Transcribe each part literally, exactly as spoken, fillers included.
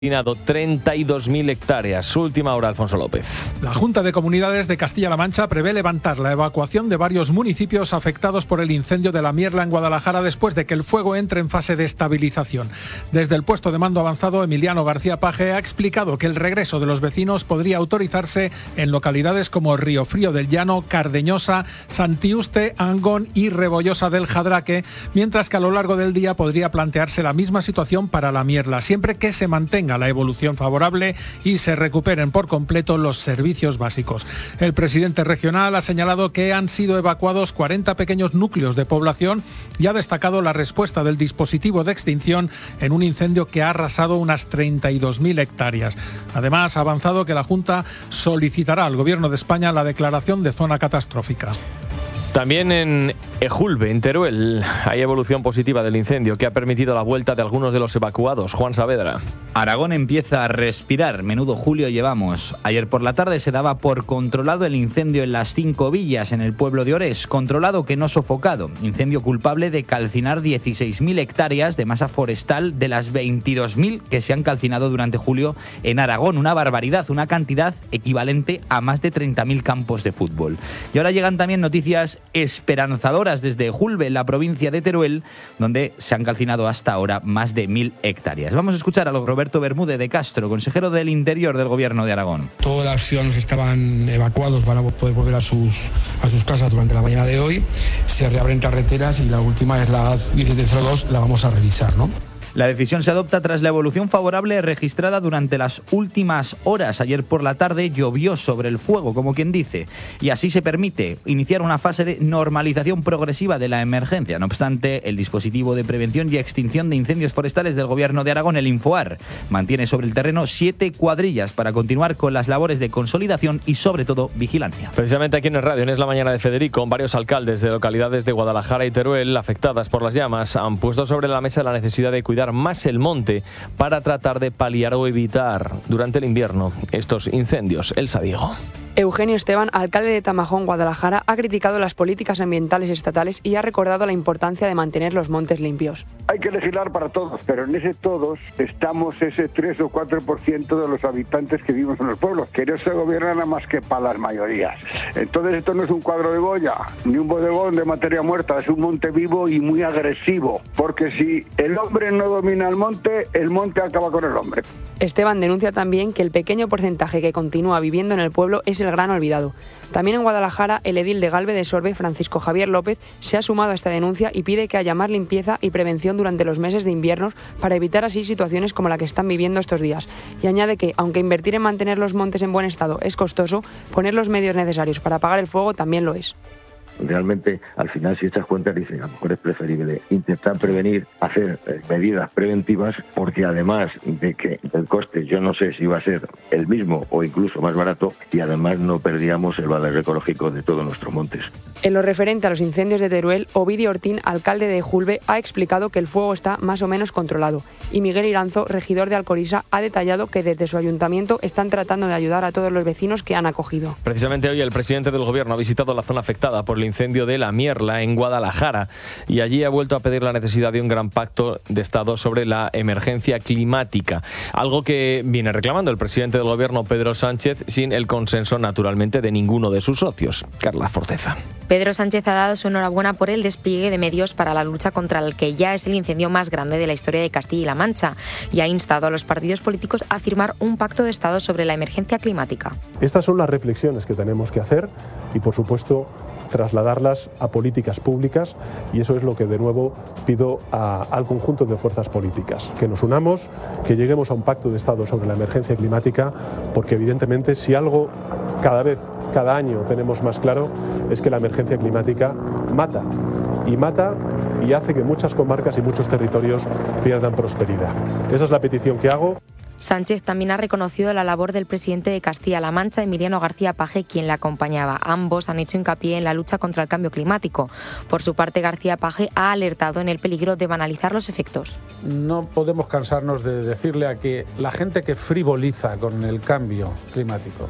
treinta y dos mil hectáreas. Última hora, Alfonso López. La Junta de Comunidades de Castilla-La Mancha prevé levantar la evacuación de varios municipios afectados por el incendio de la Mierla en Guadalajara después de que el fuego entre en fase de estabilización. Desde el puesto de mando avanzado, Emiliano García Paje ha explicado que el regreso de los vecinos podría autorizarse en localidades como Río Frío del Llano, Cardeñosa, Santiuste, Angón y Rebollosa del Jadraque, mientras que a lo largo del día podría plantearse la misma situación para la Mierla, siempre que se mantenga la evolución favorable y se recuperen por completo los servicios básicos. El presidente regional ha señalado que han sido evacuados cuarenta pequeños núcleos de población y ha destacado la respuesta del dispositivo de extinción en un incendio que ha arrasado unas treinta y dos mil hectáreas. Además, ha avanzado que la Junta solicitará al Gobierno de España la declaración de zona catastrófica. También en Ejulbe, en Teruel, hay evolución positiva del incendio que ha permitido la vuelta de algunos de los evacuados. Juan Saavedra. Aragón empieza a respirar. Menudo julio llevamos. Ayer por la tarde se daba por controlado el incendio en las Cinco Villas, en el pueblo de Orés. Controlado que no sofocado. Incendio culpable de calcinar dieciséis mil hectáreas de masa forestal de las veintidós mil que se han calcinado durante julio en Aragón. Una barbaridad, una cantidad equivalente a más de treinta mil campos de fútbol. Y ahora llegan también noticias esperanzadoras desde Ejulbe, en la provincia de Teruel, donde se han calcinado hasta ahora más de mil hectáreas. Vamos a escuchar a Roberto Bermúdez de Castro, consejero del Interior del Gobierno de Aragón. Todos los ciudadanos estaban evacuados, van a poder volver a sus, a sus casas durante la mañana de hoy. Se reabren carreteras y la última es la diecisiete cero dos, la vamos a revisar, ¿no? La decisión se adopta tras la evolución favorable registrada durante las últimas horas. Ayer por la tarde llovió sobre el fuego, como quien dice, y así se permite iniciar una fase de normalización progresiva de la emergencia. No obstante, el dispositivo de prevención y extinción de incendios forestales del Gobierno de Aragón, el Infoar, mantiene sobre el terreno siete cuadrillas para continuar con las labores de consolidación y, sobre todo, vigilancia. Precisamente aquí en el radio, en Es la Mañana de Federico, varios alcaldes de localidades de Guadalajara y Teruel afectadas por las llamas han puesto sobre la mesa la necesidad de cuidar más el monte para tratar de paliar o evitar durante el invierno estos incendios. Elsa Diego. Eugenio Esteban, alcalde de Tamajón, Guadalajara, ha criticado las políticas ambientales estatales y ha recordado la importancia de mantener los montes limpios. Hay que legislar para todos, pero en ese todos estamos ese tres o cuatro por ciento de los habitantes que vivimos en los pueblos, que no se gobiernan nada más que para las mayorías. Entonces esto no es un cuadro de Goya, ni un bodegón de materia muerta, es un monte vivo y muy agresivo, porque si el hombre no domina el monte, el monte acaba con el hombre. Esteban denuncia también que el pequeño porcentaje que continúa viviendo en el pueblo es el gran olvidado. También en Guadalajara, el edil de Galve de Sorbe, Francisco Javier López, se ha sumado a esta denuncia y pide que haya más limpieza y prevención durante los meses de inviernos para evitar así situaciones como la que están viviendo estos días. Y añade que, aunque invertir en mantener los montes en buen estado es costoso, poner los medios necesarios para apagar el fuego también lo es. Realmente, al final, si estas cuentas dicen, a lo mejor es preferible intentar prevenir, hacer eh, medidas preventivas, porque además de que el coste, yo no sé si va a ser el mismo o incluso más barato, y además no perdíamos el valor ecológico de todos nuestros montes. En lo referente a los incendios de Teruel, Ovidio Ortín, alcalde de Ejulbe, ha explicado que el fuego está más o menos controlado. Y Miguel Iranzo, regidor de Alcoriza, ha detallado que desde su ayuntamiento están tratando de ayudar a todos los vecinos que han acogido. Precisamente hoy el presidente del Gobierno ha visitado la zona afectada por el incendio de la Mierla en Guadalajara y allí ha vuelto a pedir la necesidad de un gran pacto de Estado sobre la emergencia climática, algo que viene reclamando el presidente del Gobierno, Pedro Sánchez, sin el consenso naturalmente de ninguno de sus socios. Carla Forteza. Pedro Sánchez ha dado su enhorabuena por el despliegue de medios para la lucha contra el que ya es el incendio más grande de la historia de Castilla y La Mancha y ha instado a los partidos políticos a firmar un pacto de Estado sobre la emergencia climática. Estas son las reflexiones que tenemos que hacer y, por supuesto, trasladarlas a políticas públicas, y eso es lo que de nuevo pido a, al conjunto de fuerzas políticas, que nos unamos, que lleguemos a un pacto de Estado sobre la emergencia climática, porque evidentemente si algo cada vez, cada año tenemos más claro es que la emergencia climática mata, y mata y hace que muchas comarcas y muchos territorios pierdan prosperidad. Esa es la petición que hago. Sánchez también ha reconocido la labor del presidente de Castilla-La Mancha, Emiliano García Paje, quien le acompañaba. Ambos han hecho hincapié en la lucha contra el cambio climático. Por su parte, García Paje ha alertado en el peligro de banalizar los efectos. No podemos cansarnos de decirle a que la gente que frivoliza con el cambio climático,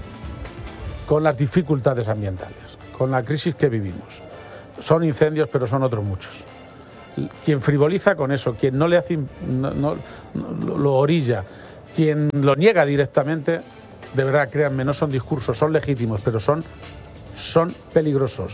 con las dificultades ambientales, con la crisis que vivimos, son incendios, pero son otros muchos. Quien frivoliza con eso, quien no le hace, no, no, no, lo orilla, Quien lo niega directamente, de verdad, créanme, no son discursos, son legítimos, pero son, son peligrosos.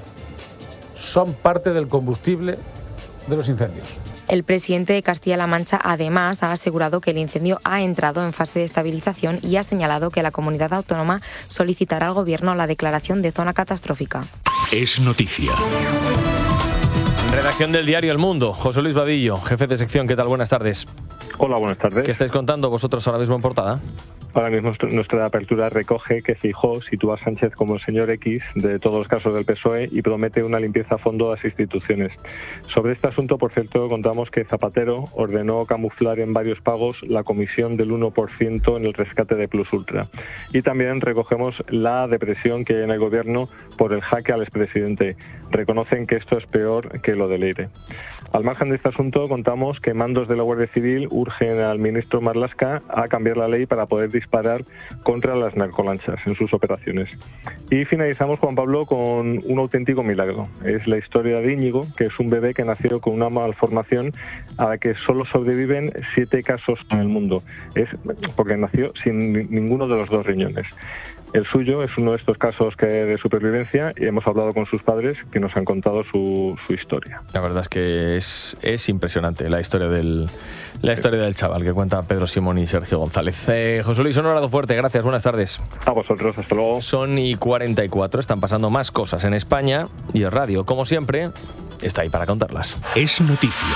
Son parte del combustible de los incendios. El presidente de Castilla-La Mancha, además, ha asegurado que el incendio ha entrado en fase de estabilización y ha señalado que la comunidad autónoma solicitará al Gobierno la declaración de zona catastrófica. Es noticia. Redacción del diario El Mundo. José Luis Vadillo, jefe de sección. ¿Qué tal? Buenas tardes. Hola, buenas tardes. ¿Qué estáis contando vosotros ahora mismo en portada? Ahora mismo nuestra apertura recoge que Feijóo sitúa a Sánchez como el señor X de todos los casos del P S O E y promete una limpieza a fondo a las instituciones. Sobre este asunto, por cierto, contamos que Zapatero ordenó camuflar en varios pagos la comisión del uno por ciento en el rescate de Plus Ultra. Y también recogemos la depresión que hay en el gobierno por el jaque al expresidente. Reconocen que esto es peor que lo del Eire. Al margen de este asunto, contamos que mandos de la Guardia Civil urgen al ministro Marlaska a cambiar la ley para poder disparar contra las narcolanchas en sus operaciones. Y finalizamos, Juan Pablo, con un auténtico milagro. Es la historia de Íñigo, que es un bebé que nació con una malformación a la que solo sobreviven siete casos en el mundo. Es porque nació sin ninguno de los dos riñones. El suyo es uno de estos casos que de supervivencia y hemos hablado con sus padres que nos han contado su, su historia. La verdad es que es, es impresionante la historia del la historia del chaval que cuenta Pedro Simón y Sergio González. Eh, José Luis, un abrazo fuerte, gracias, buenas tardes. A vosotros, hasta luego. Son y cuarenta y cuatro, están pasando más cosas en España y el radio, como siempre, está ahí para contarlas. Es noticia.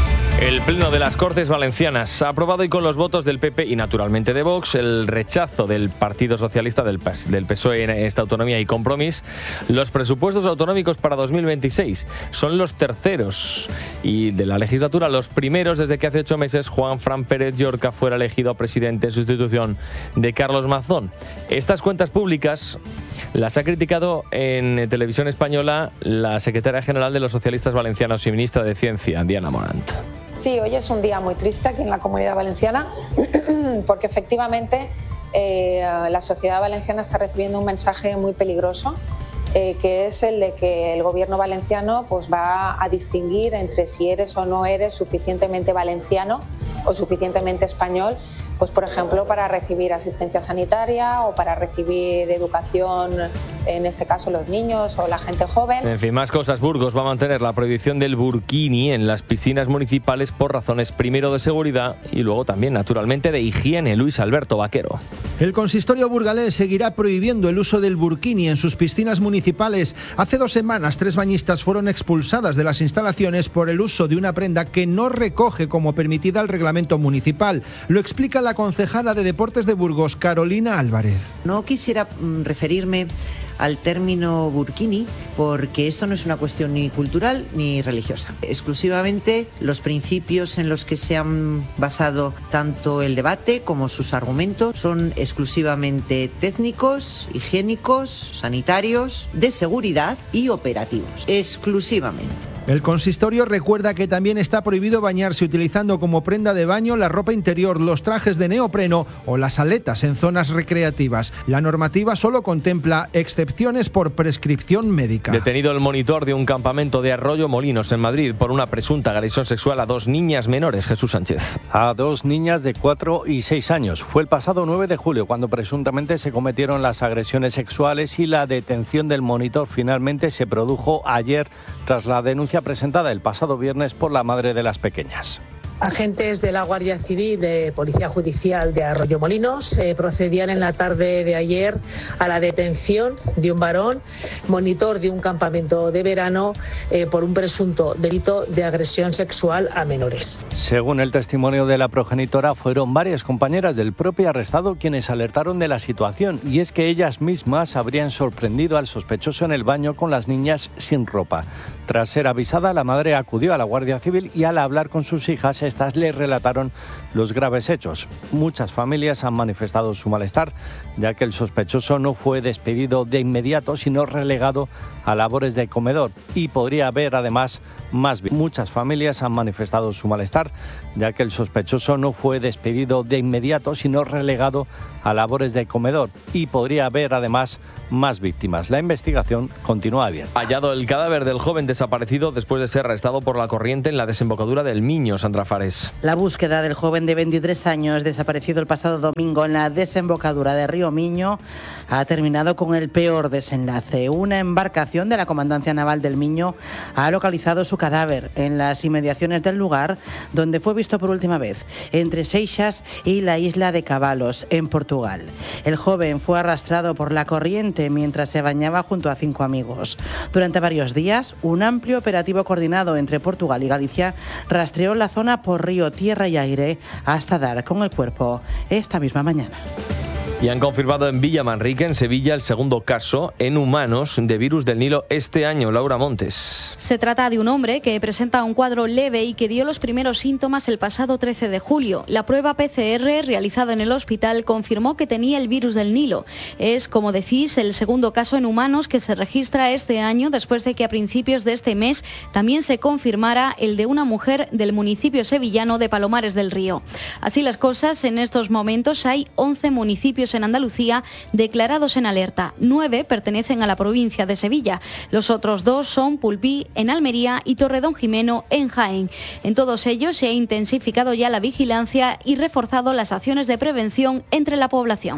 El Pleno de las Cortes Valencianas ha aprobado y con los votos del P P y naturalmente de Vox el rechazo del Partido Socialista del P S O E en esta autonomía y Compromís. Los presupuestos autonómicos para dos mil veintiséis son los terceros y de la legislatura los primeros desde que hace ocho meses Juan Fran Pérez Llorca fuera elegido presidente en sustitución de Carlos Mazón. Estas cuentas públicas las ha criticado en Televisión Española la secretaria general de los socialistas valencianos y ministra de Ciencia, Diana Morant. Sí, hoy es un día muy triste aquí en la Comunidad Valenciana porque efectivamente eh, la sociedad valenciana está recibiendo un mensaje muy peligroso eh, que es el de que el gobierno valenciano pues, va a distinguir entre si eres o no eres suficientemente valenciano o suficientemente español, pues por ejemplo para recibir asistencia sanitaria o para recibir educación, en este caso los niños o la gente joven. En fin, más cosas. Burgos va a mantener la prohibición del burkini en las piscinas municipales por razones primero de seguridad y luego también naturalmente de higiene. Luis Alberto Vaquero. El consistorio burgalés seguirá prohibiendo el uso del burkini en sus piscinas municipales. Hace dos semanas tres bañistas fueron expulsadas de las instalaciones por el uso de una prenda que no recoge como permitida el reglamento municipal. Lo explica la concejala de Deportes de Burgos, Carolina Álvarez. No quisiera referirme al término burkini porque esto no es una cuestión ni cultural ni religiosa. Exclusivamente los principios en los que se han basado tanto el debate como sus argumentos son exclusivamente técnicos, higiénicos, sanitarios, de seguridad y operativos. Exclusivamente. El consistorio recuerda que también está prohibido bañarse utilizando como prenda de baño la ropa interior, los trajes de neopreno o las aletas en zonas recreativas. La normativa solo contempla excepciones por prescripción médica. Detenido el monitor de un campamento de Arroyo Molinos en Madrid por una presunta agresión sexual a dos niñas menores. Jesús Sánchez. A dos niñas de cuatro y seis años. Fue el pasado nueve de julio cuando presuntamente se cometieron las agresiones sexuales y la detención del monitor finalmente se produjo ayer tras la denuncia presentada el pasado viernes por la madre de las pequeñas. Agentes de la Guardia Civil de Policía Judicial de Arroyo Molinos eh, procedían en la tarde de ayer a la detención de un varón, monitor de un campamento de verano, eh, por un presunto delito de agresión sexual a menores. Según el testimonio de la progenitora, fueron varias compañeras del propio arrestado quienes alertaron de la situación, y es que ellas mismas habrían sorprendido al sospechoso en el baño con las niñas sin ropa. Tras ser avisada, la madre acudió a la Guardia Civil y al hablar con sus hijas, estas le relataron los graves hechos. Muchas familias han manifestado su malestar, ya que el sospechoso no fue despedido de inmediato, sino relegado a labores de comedor, y podría haber además más. Muchas familias han manifestado su malestar, ya que el sospechoso no fue despedido de inmediato, sino relegado a labores de comedor, y podría haber además más víctimas. La investigación continúa abierta. Hallado el cadáver del joven desaparecido después de ser arrestado por la corriente en la desembocadura del Miño. Sandra Fali. Fares. La búsqueda del joven de veintitrés años desaparecido el pasado domingo en la desembocadura de Río Miño ha terminado con el peor desenlace. Una embarcación de la Comandancia Naval del Miño ha localizado su cadáver en las inmediaciones del lugar donde fue visto por última vez, entre Seixas y la isla de Cabalos, en Portugal. El joven fue arrastrado por la corriente mientras se bañaba junto a cinco amigos. Durante varios días, un amplio operativo coordinado entre Portugal y Galicia rastreó la zona por río, tierra y aire hasta dar con el cuerpo esta misma mañana. Y han confirmado en Villa Manrique, en Sevilla, el segundo caso en humanos de virus del Nilo este año. Laura Montes. Se trata de un hombre que presenta un cuadro leve y que dio los primeros síntomas el pasado trece de julio. La prueba P C R realizada en el hospital confirmó que tenía el virus del Nilo. Es, como decís, el segundo caso en humanos que se registra este año, después de que a principios de este mes también se confirmara el de una mujer del municipio sevillano de Palomares del Río. Así las cosas, en estos momentos hay once municipios en Andalucía declarados en alerta. Nueve pertenecen a la provincia de Sevilla. Los otros dos son Pulpí, en Almería, y Torredonjimeno, en Jaén. En todos ellos se ha intensificado ya la vigilancia y reforzado las acciones de prevención entre la población.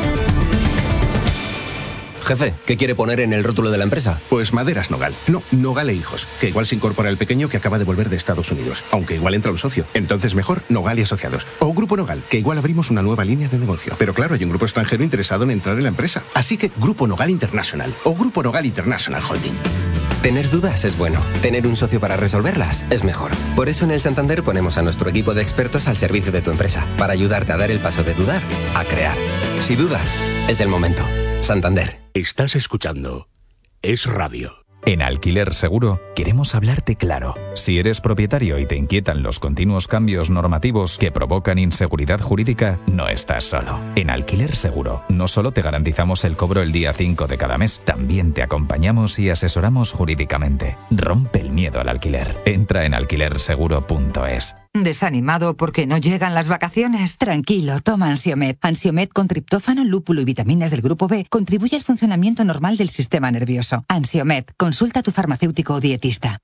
Jefe, ¿qué quiere poner en el rótulo de la empresa? Pues Maderas Nogal. No, Nogal e Hijos, que igual se incorpora el pequeño que acaba de volver de Estados Unidos, aunque igual entra un socio. Entonces mejor Nogal y Asociados. O Grupo Nogal, que igual abrimos una nueva línea de negocio. Pero claro, hay un grupo extranjero interesado en entrar en la empresa. Así que Grupo Nogal International o Grupo Nogal International Holding. Tener dudas es bueno. Tener un socio para resolverlas es mejor. Por eso en el Santander ponemos a nuestro equipo de expertos al servicio de tu empresa, para ayudarte a dar el paso de dudar a crear. Si dudas, es el momento. Santander. Estás escuchando Es Radio. En Alquiler Seguro queremos hablarte claro. Si eres propietario y te inquietan los continuos cambios normativos que provocan inseguridad jurídica, no estás solo. En Alquiler Seguro no solo te garantizamos el cobro el día cinco de cada mes, también te acompañamos y asesoramos jurídicamente. Rompe el miedo al alquiler. Entra en alquiler seguro punto es. ¿Desanimado porque no llegan las vacaciones? Tranquilo, toma Ansiomed. Ansiomed con triptófano, lúpulo y vitaminas del grupo B contribuye al funcionamiento normal del sistema nervioso. Ansiomed, consulta a tu farmacéutico o dietista.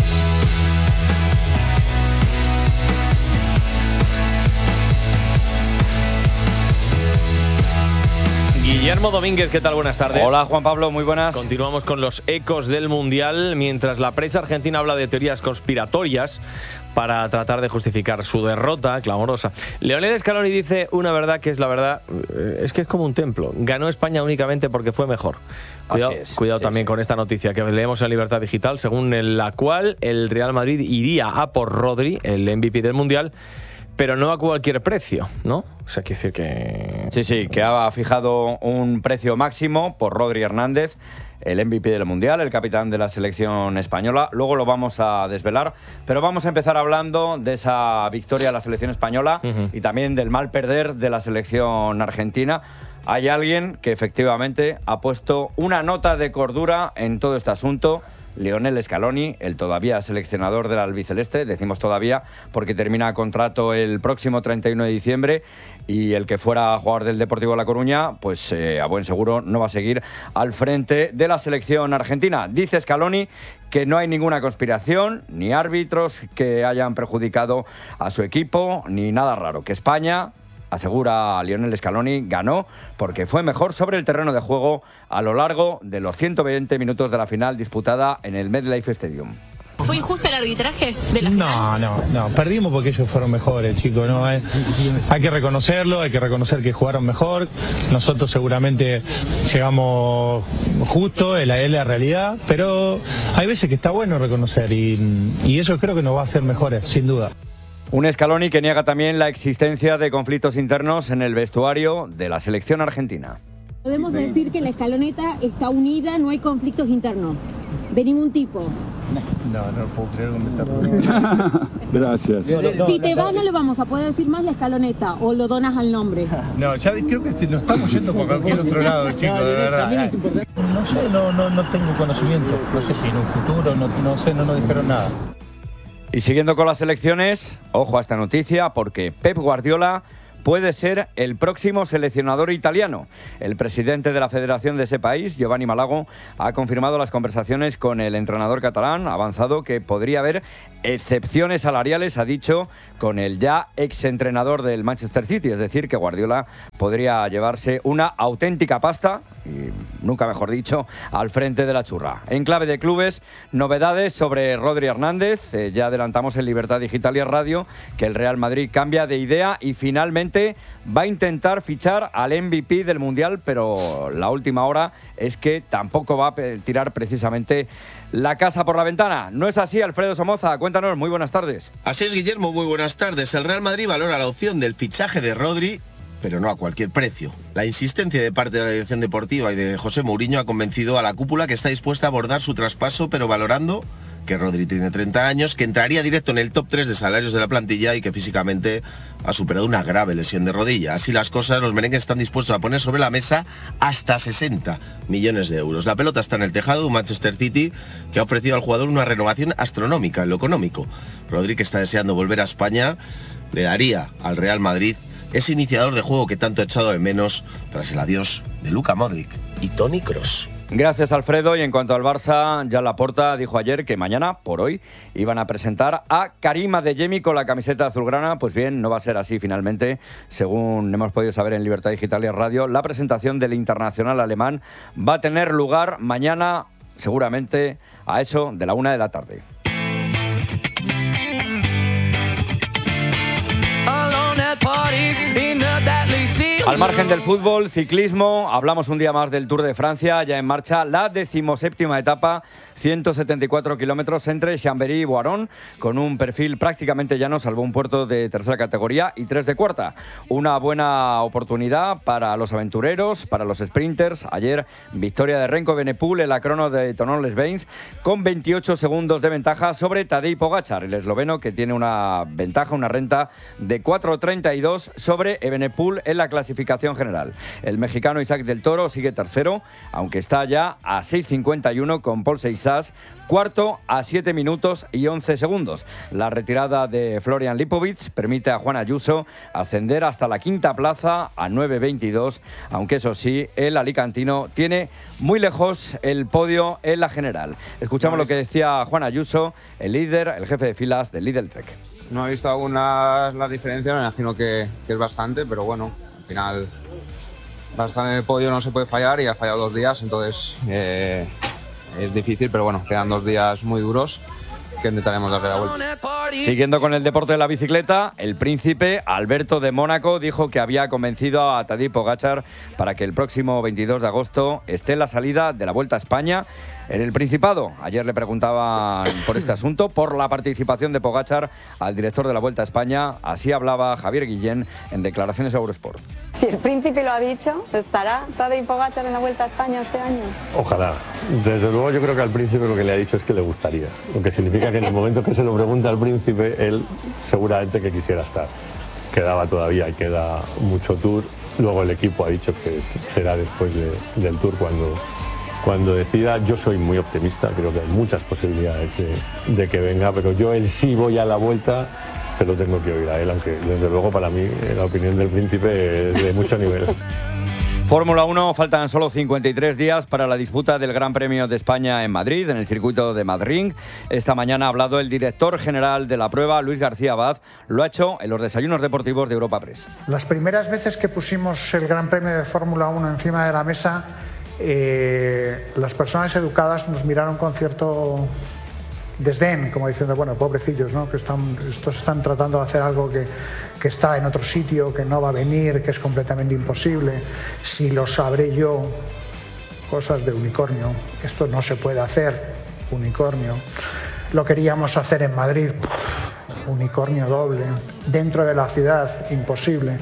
Guillermo Domínguez, ¿qué tal? Buenas tardes. Hola, Juan Pablo, muy buenas. Continuamos con los ecos del Mundial, mientras la prensa argentina habla de teorías conspiratorias para tratar de justificar su derrota clamorosa. Lionel Scaloni dice una verdad que es la verdad, es que es como un templo. Ganó España únicamente porque fue mejor. Cuidado, es, cuidado sí, también sí. con esta noticia que leemos en Libertad Digital, según la cual el Real Madrid iría a por Rodri, el M V P del Mundial, pero no a cualquier precio, ¿no? O sea, quiere decir que... Sí, sí, que ha fijado un precio máximo por Rodri Hernández, el M V P del Mundial, el capitán de la selección española. Luego lo vamos a desvelar, pero vamos a empezar hablando de esa victoria de la selección española uh-huh. y también del mal perder de la selección argentina. Hay alguien que efectivamente ha puesto una nota de cordura en todo este asunto. Lionel Scaloni, el todavía seleccionador del albiceleste, decimos todavía porque termina contrato el próximo treinta y uno de diciembre, y el que fuera jugador del Deportivo La Coruña, pues eh, a buen seguro no va a seguir al frente de la selección argentina. Dice Scaloni que no hay ninguna conspiración, ni árbitros que hayan perjudicado a su equipo, ni nada raro, que España, asegura Lionel Scaloni, ganó porque fue mejor sobre el terreno de juego a lo largo de los ciento veinte minutos de la final disputada en el MetLife Stadium. ¿Fue injusto el arbitraje de la final? No, no, no. Perdimos porque ellos fueron mejores, chicos. ¿No? Hay, hay que reconocerlo, hay que reconocer que jugaron mejor. Nosotros seguramente llegamos justo, es la, es la realidad, pero hay veces que está bueno reconocer y, y eso creo que nos va a hacer mejores, sin duda. Un Scaloni que niega también la existencia de conflictos internos en el vestuario de la selección argentina. Podemos decir que la escaloneta está unida, no hay conflictos internos, de ningún tipo. No, no puedo creer comentarlo. Gracias. Si te vas no le vamos a poder decir más la escaloneta o lo donas al nombre. No, ya creo que nos estamos yendo por cualquier otro lado, chicos, de verdad. No sé, no, no, no tengo conocimiento. No sé si en un futuro, no, no sé, no nos dijeron nada. Y siguiendo con las elecciones, ojo a esta noticia, porque Pep Guardiola puede ser el próximo seleccionador italiano. El presidente de la federación de ese país, Giovanni Malago, ha confirmado las conversaciones con el entrenador catalán, ha avanzado que podría haber excepciones salariales, ha dicho, con el ya exentrenador del Manchester City, es decir, que Guardiola podría llevarse una auténtica pasta, y nunca mejor dicho, al frente de la churra. En clave de clubes, novedades sobre Rodri Hernández. Eh, ya adelantamos en Libertad Digital y Radio que el Real Madrid cambia de idea y finalmente va a intentar fichar al M V P del Mundial, pero la última hora es que tampoco va a tirar precisamente la casa por la ventana. ¿No es así, Alfredo Somoza? Cuéntanos, muy buenas tardes. Así es, Guillermo, muy buenas tardes. El Real Madrid valora la opción del fichaje de Rodri, pero no a cualquier precio. La insistencia de parte de la dirección deportiva y de José Mourinho ha convencido a la cúpula que está dispuesta a abordar su traspaso, pero valorando que Rodri tiene treinta años, que entraría directo en el top tres de salarios de la plantilla y que físicamente ha superado una grave lesión de rodilla. Así las cosas, los merengues están dispuestos a poner sobre la mesa hasta sesenta millones de euros. La pelota está en el tejado de un Manchester City que ha ofrecido al jugador una renovación astronómica en lo económico. Rodri, que está deseando volver a España, le daría al Real Madrid ese iniciador de juego que tanto ha echado de menos tras el adiós de Luka Modric y Toni Kroos. Gracias, Alfredo. Y en cuanto al Barça, Joan Laporta dijo ayer que mañana, por hoy, iban a presentar a Karim Adeyemi con la camiseta azulgrana. Pues bien, no va a ser así finalmente. Según hemos podido saber en Libertad Digital y Radio, la presentación del internacional alemán va a tener lugar mañana, seguramente a eso de la una de la tarde. Al margen del fútbol, ciclismo, hablamos un día más del Tour de Francia, ya en marcha la decimoséptima etapa, ciento setenta y cuatro kilómetros entre Chambéry y Boiron, con un perfil prácticamente llano, salvo un puerto de tercera categoría y tres de cuarta. Una buena oportunidad para los aventureros, para los sprinters. Ayer, victoria de Renko Evenepoel en la crono de Tonon-les-Bains, con veintiocho segundos de ventaja sobre Tadej Pogačar, el esloveno, que tiene una ventaja, una renta de cuatro treinta y dos sobre Evenepoel en la clasificación general. El mexicano Isaac del Toro sigue tercero, aunque está ya a seis cincuenta y uno con Paul Seixas, cuarto a siete minutos y once segundos. La retirada de Florian Lipovic permite a Juan Ayuso ascender hasta la quinta plaza a nueve veintidós, aunque eso sí, el alicantino tiene muy lejos el podio en la general. Escuchamos lo que decía Juan Ayuso, el líder, el jefe de filas del Lidl Trek. No he visto aún la, la diferencia, me imagino que, que es bastante, pero bueno, al final para estar en el podio no se puede fallar y ha fallado dos días, entonces eh, es difícil, pero bueno, quedan dos días muy duros que intentaremos darle la vuelta. Siguiendo con el deporte de la bicicleta, el príncipe Alberto de Mónaco dijo que había convencido a Tadej Pogačar para que el próximo veintidós de agosto esté en la salida de la Vuelta a España en el Principado. Ayer le preguntaban por este asunto, por la participación de Pogačar al director de la Vuelta a España. Así hablaba Javier Guillén en declaraciones a Eurosport. Si el príncipe lo ha dicho, ¿estará Tadej Pogačar en la Vuelta a España este año? Ojalá. Desde luego yo creo que al príncipe lo que le ha dicho es que le gustaría. Lo que significa que en el momento que se lo pregunta al príncipe, él seguramente que quisiera estar. Quedaba todavía y queda mucho tour. Luego el equipo ha dicho que será después de, del tour cuando... Cuando decida. Yo soy muy optimista, creo que hay muchas posibilidades de, de que venga, pero yo el sí voy a la Vuelta se lo tengo que oír a él, aunque desde luego para mí la opinión del príncipe es de mucho nivel. Fórmula uno, faltan solo cincuenta y tres días para la disputa del Gran Premio de España en Madrid, en el circuito de Madrid. Esta mañana ha hablado el director general de la prueba, Luis García Abad. Lo ha hecho en los desayunos deportivos de Europa Press. Las primeras veces que pusimos el Gran Premio de Fórmula uno encima de la mesa, Eh, las personas educadas nos miraron con cierto desdén, como diciendo, bueno, pobrecillos, ¿no? Que están, estos están tratando de hacer algo que, que está en otro sitio, que no va a venir, que es completamente imposible. Si lo sabré yo, cosas de unicornio, esto no se puede hacer, unicornio. Lo queríamos hacer en Madrid, unicornio doble, dentro de la ciudad, imposible.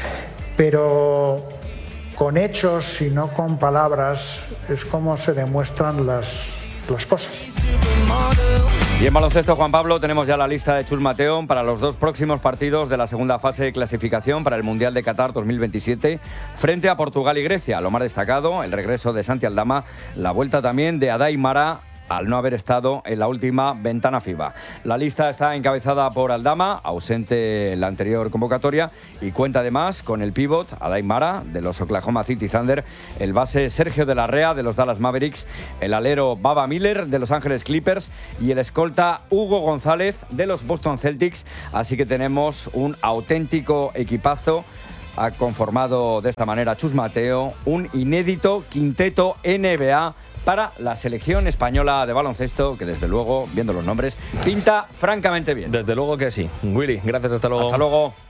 Pero con hechos y no con palabras es como se demuestran las, las cosas. Y en baloncesto, Juan Pablo, tenemos ya la lista de Chus Mateo para los dos próximos partidos de la segunda fase de clasificación para el Mundial de Qatar dos mil veintisiete frente a Portugal y Grecia. Lo más destacado, el regreso de Santi Aldama, la vuelta también de Adai Mara al no haber estado en la última ventana FIBA. La lista está encabezada por Aldama, ausente en la anterior convocatoria, y cuenta además con el pívot Adair Mara de los Oklahoma City Thunder, el base Sergio de la Rea de los Dallas Mavericks, el alero Baba Miller de Los Ángeles Clippers y el escolta Hugo González de los Boston Celtics. Así que tenemos un auténtico equipazo. Ha conformado de esta manera Chus Mateo un inédito quinteto N B A para la selección española de baloncesto, que desde luego, viendo los nombres, pinta francamente bien. Desde luego que sí. Willy, gracias, hasta luego. Hasta luego.